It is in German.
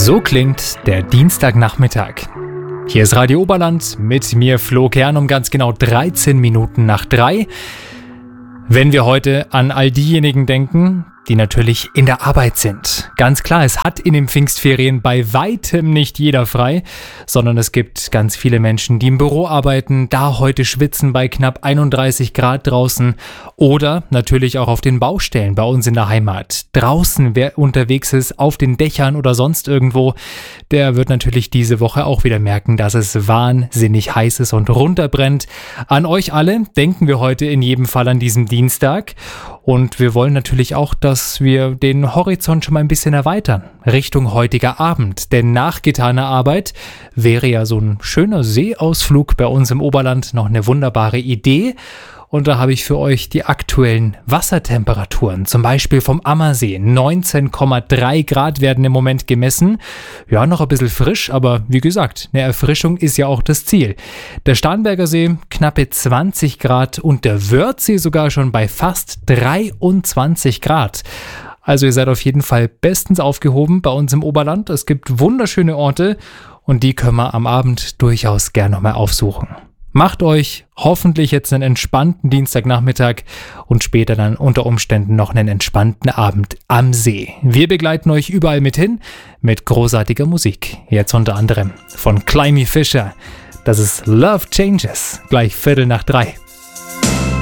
So klingt der Dienstagnachmittag. Hier ist Radio Oberland mit mir Flo Kern um ganz genau 13 Minuten nach 3. Wenn wir heute an all diejenigen denken, die natürlich in der Arbeit sind. Ganz klar, es hat in den Pfingstferien bei weitem nicht jeder frei, sondern es gibt ganz viele Menschen, die im Büro arbeiten, da heute schwitzen bei knapp 31 Grad draußen oder natürlich auch auf den Baustellen bei uns in der Heimat. Draußen, wer unterwegs ist, auf den Dächern oder sonst irgendwo, der wird natürlich diese Woche auch wieder merken, dass es wahnsinnig heiß ist und runterbrennt. An euch alle denken wir heute in jedem Fall an diesem Dienstag. Und wir wollen natürlich auch, dass wir den Horizont schon mal ein bisschen erweitern, Richtung heutiger Abend. Denn nach getaner Arbeit wäre ja so ein schöner Seeausflug bei uns im Oberland noch eine wunderbare Idee. Und da habe ich für euch die aktuellen Wassertemperaturen, zum Beispiel vom Ammersee. 19,3 Grad werden im Moment gemessen. Ja, noch ein bisschen frisch, aber wie gesagt, eine Erfrischung ist ja auch das Ziel. Der Starnberger See knappe 20 Grad und der Wörthsee sogar schon bei fast 23 Grad. Also ihr seid auf jeden Fall bestens aufgehoben bei uns im Oberland. Es gibt wunderschöne Orte und die können wir am Abend durchaus gerne nochmal aufsuchen. Macht euch hoffentlich jetzt einen entspannten Dienstagnachmittag und später dann unter Umständen noch einen entspannten Abend am See. Wir begleiten euch überall mit hin mit großartiger Musik. Jetzt unter anderem von Climby Fisher. Das ist Love Changes. Gleich 2:45.